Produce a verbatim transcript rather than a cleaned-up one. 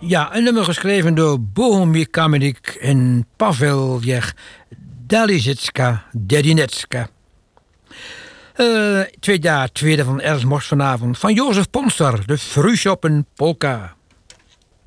Ja, een nummer geschreven door Bohumil Kamenik en Pavel Jech Dalizitska Dedinetska. Uh, tweede, tweede van Ernst Mos vanavond. Van Jozef Ponster, de Frühschoppen Polka.